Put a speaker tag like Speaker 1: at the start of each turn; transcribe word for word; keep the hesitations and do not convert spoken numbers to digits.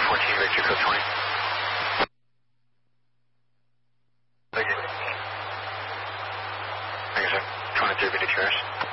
Speaker 1: fourteen, Victor, code twenty. Thank you. Thank you, sir. twenty-three, Victor, Terrace.